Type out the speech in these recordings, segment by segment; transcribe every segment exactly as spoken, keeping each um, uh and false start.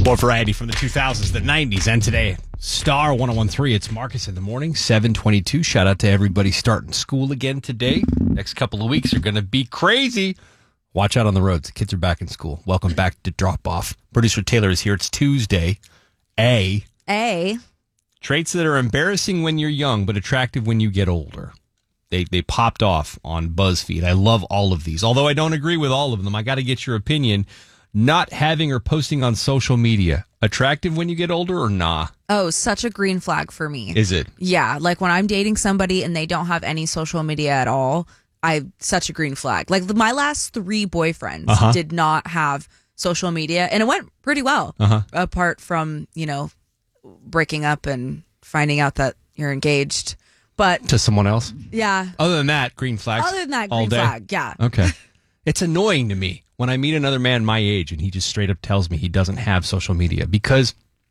More variety from the two thousands, the nineties, and today. Star one oh one point three, it's Marcus in the morning, seven twenty-two. Shout out to everybody starting school again today. Next couple of weeks are going to be crazy. Watch out on the roads. The kids are back in school. Welcome back to Drop Off. Producer Taylor is here. It's Tuesday. A. A. Traits that are embarrassing when you're young, but attractive when you get older. They they popped off on BuzzFeed. I love all of these. Although I don't agree with all of them. I got to get your opinion. Not having or posting on social media. Attractive when you get older or nah? Oh, such a green flag for me. Is it? Yeah. Like when I'm dating somebody and they don't have any social media at all, I such a green flag. Like my last three boyfriends uh-huh. did not have social media and it went pretty well. Uh-huh. Apart from, you know, breaking up and finding out that you're engaged. But to someone else? Yeah. Other than that, green flags. Other than that, all green day? flag. Yeah. Okay. It's annoying to me when I meet another man my age and he just straight up tells me he doesn't have social media, because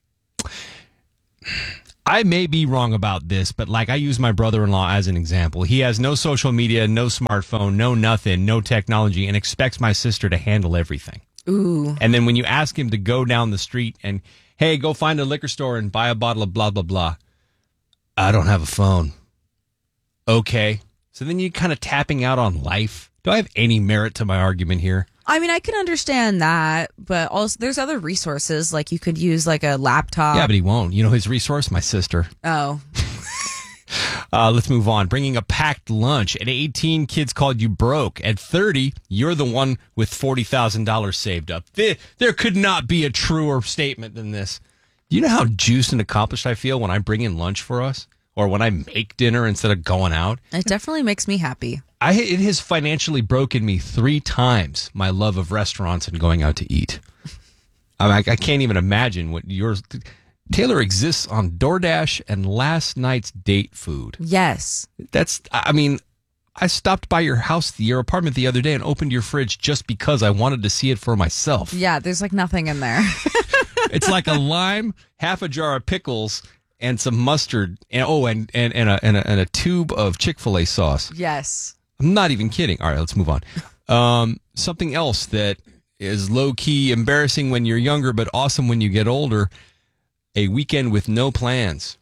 I may be wrong about this, but like I use my brother-in-law as an example. He has no social media, no smartphone, no nothing, no technology, and expects my sister to handle everything. Ooh. And then when you ask him to go down the street and, hey, go find a liquor store and buy a bottle of blah, blah, blah. I don't have a phone. Okay. So then you're kind of tapping out on life. Do I have any merit to my argument here? I mean, I can understand that, but also there's other resources. Like you could use like a laptop. Yeah, but he won't. You know his resource? My sister. Oh. uh, let's move on. Bringing a packed lunch. At eighteen, kids called you broke. At thirty, you're the one with forty thousand dollars saved up. There, there could not be a truer statement than this. Do you know how juiced and accomplished I feel when I bring in lunch for us? Or when I make dinner instead of going out? It definitely makes me happy. I, it has financially broken me three times, my love of restaurants and going out to eat. I, mean, I, I can't even imagine what yours... Taylor exists on DoorDash and last night's date food. Yes. That's, I mean, I stopped by your house, your apartment the other day and opened your fridge just because I wanted to see it for myself. Yeah, there's like nothing in there. It's like a lime, half a jar of pickles, and some mustard, and oh, and and and a, and a and a tube of Chick-fil-A sauce. Yes, I'm not even kidding. All right, let's move on. Um, something else that is low key embarrassing when you're younger, but awesome when you get older: a weekend with no plans.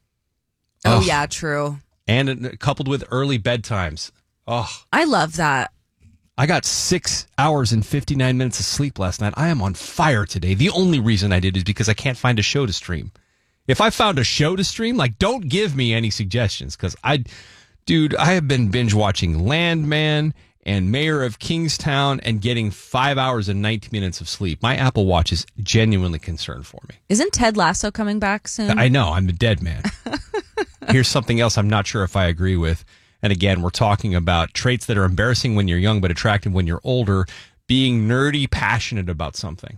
Oh Ugh. yeah, true. And uh, coupled with early bedtimes. Oh, I love that. I got six hours and fifty-nine minutes of sleep last night. I am on fire today. The only reason I did is because I can't find a show to stream. If I found a show to stream, like, don't give me any suggestions, because I, dude, I have been binge watching Landman and Mayor of Kingstown and getting five hours and nineteen minutes of sleep. My Apple Watch is genuinely concerned for me. Isn't Ted Lasso coming back soon? I know, I'm a dead man. Here's something else I'm not sure if I agree with. And again, we're talking about traits that are embarrassing when you're young, but attractive when you're older. Being nerdy, passionate about something.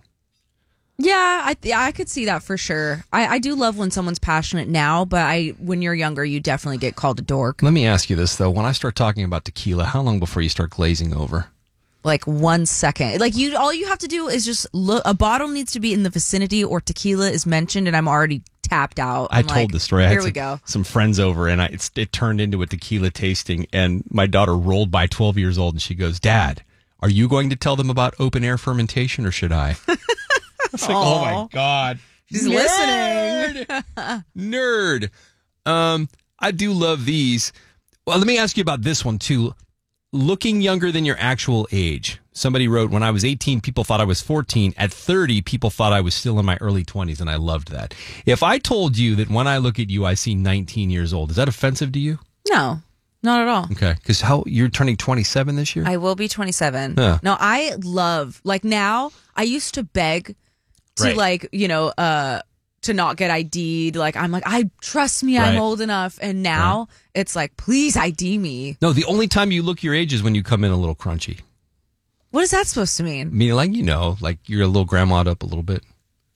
Yeah, I yeah, I could see that for sure. I, I do love when someone's passionate now, but I when you're younger, you definitely get called a dork. Let me ask you this, though. When I start talking about tequila, how long before you start glazing over? Like one second. Like you, all you have to do is just look. A bottle needs to be in the vicinity, or tequila is mentioned, and I'm already tapped out. I'm I told like, the story. I here had we some, go. Some friends over, and I, it's, it turned into a tequila tasting, and my daughter rolled by twelve years old, and she goes, "Dad, are you going to tell them about open air fermentation, or should I?" It's like, oh my God. She's Nerd! listening. Nerd. Um, I do love these. Well, let me ask you about this one, too. Looking younger than your actual age. Somebody wrote, when I was eighteen, people thought I was fourteen. At thirty, people thought I was still in my early twenties, and I loved that. If I told you that when I look at you, I see nineteen years old, is that offensive to you? No, not at all. Okay, because how you're turning twenty-seven this year? I will be twenty-seven. Yeah. No, I love, like now, I used to beg to Right. like, you know, uh, to not get I D'd. Like, I'm like, I trust me, Right. I'm old enough. And now it's like, please I D me. No, the only time you look your age is when you come in a little crunchy. What is that supposed to mean? I mean, like, you know, like you're a little grandma'd up a little bit.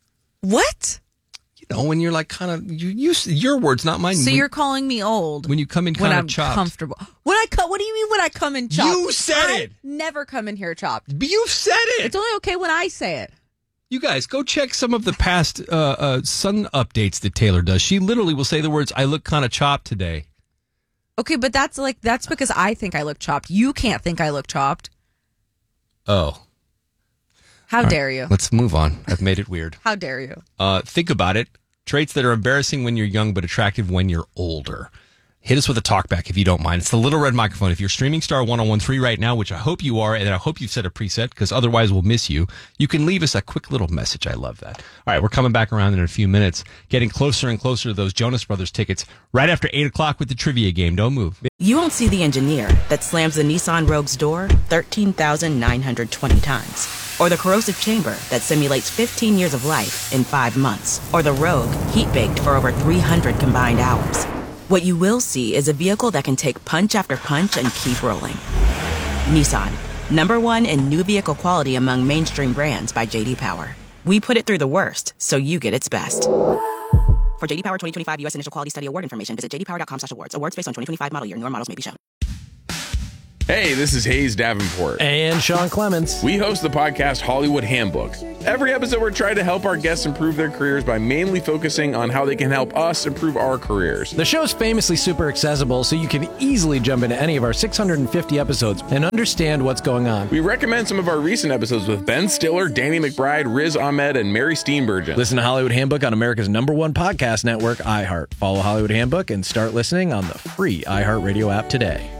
What? You know, when you're like kind of, you, you, your words, not mine. So when, you're calling me old when you come in when kind I'm of chopped. comfortable. When I co- what do you mean when I come in chopped? You said I it. never come in here chopped. But you've said it. It's only okay when I say it. You guys, go check some of the past uh, uh, sun updates that Taylor does. She literally will say the words, "I look kind of chopped today." Okay, but that's like that's because I think I look chopped. You can't think I look chopped. Oh. How All dare right, you? Let's move on. I've made it weird. How dare you? Uh, think about it. Traits that are embarrassing when you're young but attractive when you're older. Hit us with a talkback if you don't mind. It's the little red microphone. If you're streaming Star one oh one point three right now, which I hope you are, and I hope you've set a preset because otherwise we'll miss you, you can leave us a quick little message. I love that. All right, we're coming back around in a few minutes, getting closer and closer to those Jonas Brothers tickets right after eight o'clock with the trivia game. Don't move. You won't see the engineer that slams the Nissan Rogue's door thirteen thousand nine hundred twenty times. Or the corrosive chamber that simulates fifteen years of life in five months. Or the Rogue heat-baked for over three hundred combined hours. What you will see is a vehicle that can take punch after punch and keep rolling. Nissan, number one in new vehicle quality among mainstream brands by J D Power. We put it through the worst, so you get its best. For J D Power twenty twenty-five U S Initial Quality Study Award information, visit j d power dot com slash awards. Awards based on twenty twenty-five model year. Newer models may be shown. Hey, this is Hayes Davenport. And Sean Clements. We host the podcast Hollywood Handbook. Every episode, we're trying to help our guests improve their careers by mainly focusing on how they can help us improve our careers. The show's famously super accessible, so you can easily jump into any of our six hundred fifty episodes and understand what's going on. We recommend some of our recent episodes with Ben Stiller, Danny McBride, Riz Ahmed, and Mary Steenburgen. Listen to Hollywood Handbook on America's number one podcast network, iHeart. Follow Hollywood Handbook and start listening on the free iHeartRadio app today.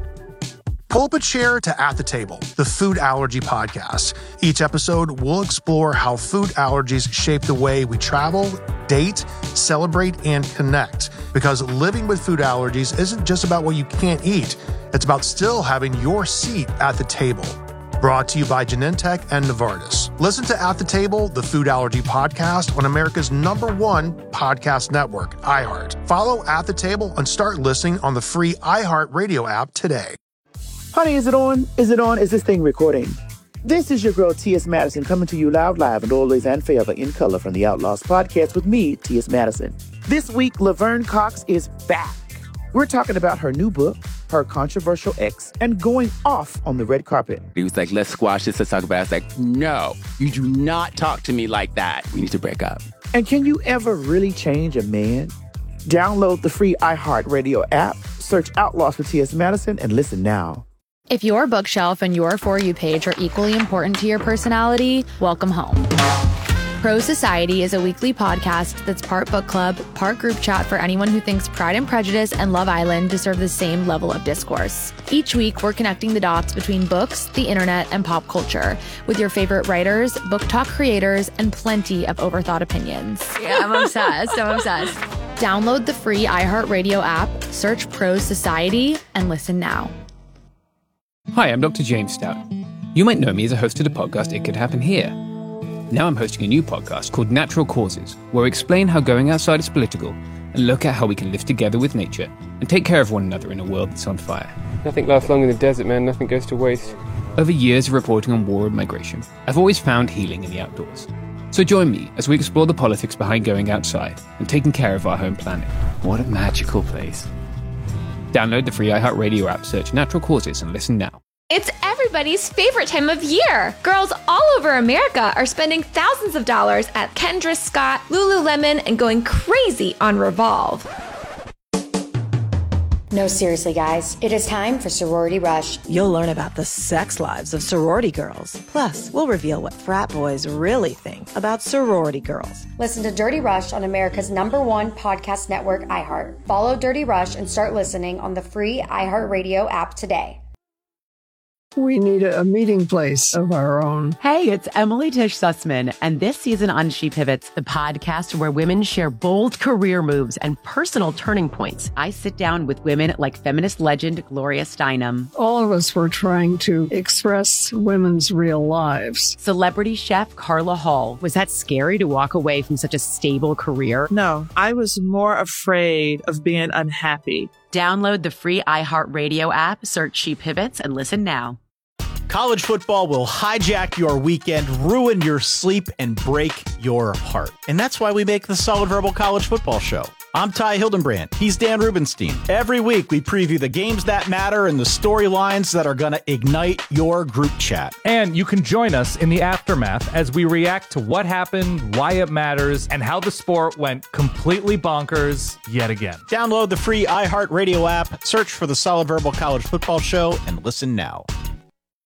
Pull up a chair to At the Table, the food allergy podcast. Each episode, we'll explore how food allergies shape the way we travel, date, celebrate, and connect. Because living with food allergies isn't just about what you can't eat. It's about still having your seat at the table. Brought to you by Genentech and Novartis. Listen to At the Table, the food allergy podcast on America's number one podcast network, iHeart. Follow At the Table and start listening on the free iHeartRadio app today. Honey, is it on? Is it on? Is this thing recording? This is your girl, T S. Madison, coming to you loud, live, and always and forever in color from the Outlaws podcast with me, T S. Madison. This week, Laverne Cox is back. We're talking about her new book, her controversial ex, and going off on the red carpet. He was like, let's squash this, let's talk about it. I was like, no, you do not talk to me like that. We need to break up. And can you ever really change a man? Download the free iHeartRadio app, search Outlaws for T S. Madison, and listen now. If your bookshelf and your For You page are equally important to your personality, welcome home. Pro Society is a weekly podcast that's part book club, part group chat for anyone who thinks Pride and Prejudice and Love Island deserve the same level of discourse. Each week, we're connecting the dots between books, the internet, and pop culture with your favorite writers, book talk creators, and plenty of overthought opinions. Yeah, I'm obsessed. I'm obsessed. Download the free iHeartRadio app, search Pro Society, and listen now. Hi, I'm Doctor James Stout. You might know me as a host of the podcast It Could Happen Here. Now I'm hosting a new podcast called Natural Causes, where I explain how going outside is political and look at how we can live together with nature and take care of one another in a world that's on fire. Nothing lasts long in the desert, man. Nothing goes to waste. Over years of reporting on war and migration, I've always found healing in the outdoors. So join me as we explore the politics behind going outside and taking care of our home planet. What a magical place. Download the free iHeartRadio app, search Natural Causes, and listen now. It's everybody's favorite time of year. Girls all over America are spending thousands of dollars at Kendra Scott, Lululemon, and going crazy on Revolve. No, seriously, guys. It is time for Sorority Rush. You'll learn about the sex lives of sorority girls. Plus, we'll reveal what frat boys really think about sorority girls. Listen to Dirty Rush on America's number one podcast network, iHeart. Follow Dirty Rush and start listening on the free iHeartRadio app today. We need a meeting place of our own. Hey, it's Emily Tish Sussman, and this season on She Pivots, the podcast where women share bold career moves and personal turning points. I sit down with women like feminist legend Gloria Steinem. All of us were trying to express women's real lives. Celebrity chef Carla Hall. Was that scary to walk away from such a stable career? No, I was more afraid of being unhappy. Download the free iHeartRadio app, search She Pivots, and listen now. College football will hijack your weekend, ruin your sleep, and break your heart. And that's why we make the Solid Verbal College Football Show. I'm Ty Hildenbrand. He's Dan Rubenstein. Every week, we preview the games that matter and the storylines that are going to ignite your group chat. And you can join us in the aftermath as we react to what happened, why it matters, and how the sport went completely bonkers yet again. Download the free iHeartRadio app, search for the Solid Verbal College Football Show, and listen now.